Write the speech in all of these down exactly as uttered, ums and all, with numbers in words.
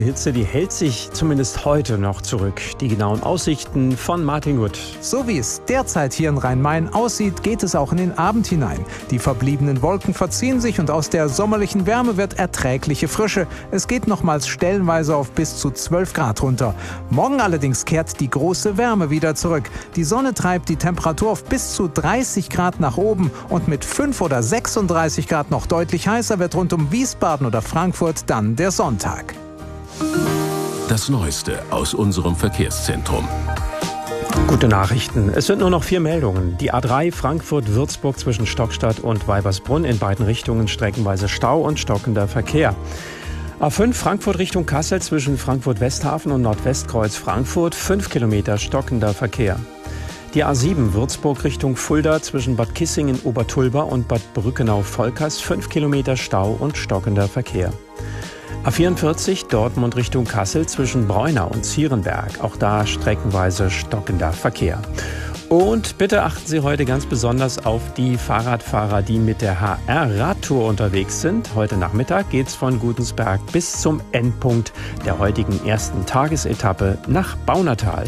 Hitze, die hält sich zumindest heute noch zurück. Die genauen Aussichten von Martin Gutt. So wie es derzeit hier in Rhein-Main aussieht, geht es auch in den Abend hinein. Die verbliebenen Wolken verziehen sich und aus der sommerlichen Wärme wird erträgliche Frische. Es geht nochmals stellenweise auf bis zu zwölf Grad runter. Morgen allerdings kehrt die große Wärme wieder zurück. Die Sonne treibt die Temperatur auf bis zu dreißig Grad nach oben und mit fünf oder sechsunddreißig Grad noch deutlich heißer wird rund um Wiesbaden oder Frankfurt dann der Sonntag. Das Neueste aus unserem Verkehrszentrum. Gute Nachrichten. Es sind nur noch vier Meldungen. Die A drei Frankfurt-Würzburg zwischen Stockstadt und Weibersbrunn in beiden Richtungen streckenweise Stau und stockender Verkehr. A fünf Frankfurt Richtung Kassel zwischen Frankfurt-Westhafen und Nordwestkreuz Frankfurt fünf Kilometer stockender Verkehr. Die A sieben Würzburg Richtung Fulda zwischen Bad Kissingen-Obertulba und Bad Brückenau-Volkers fünf Kilometer Stau und stockender Verkehr. A vierundvierzig Dortmund Richtung Kassel zwischen Breunau und Zierenberg. Auch da streckenweise stockender Verkehr. Und bitte achten Sie heute ganz besonders auf die Fahrradfahrer, die mit der H R-Radtour unterwegs sind. Heute Nachmittag geht's von Gudensberg bis zum Endpunkt der heutigen ersten Tagesetappe nach Baunatal.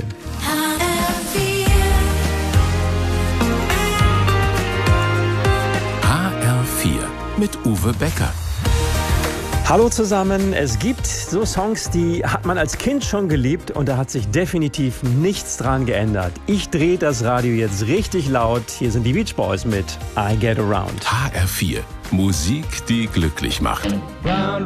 H R vier mit Uwe Becker. Hallo zusammen, es gibt so Songs, die hat man als Kind schon geliebt und da hat sich definitiv nichts dran geändert. Ich drehe das Radio jetzt richtig laut. Hier sind die Beach Boys mit I Get Around. H R vier, Musik, die glücklich macht.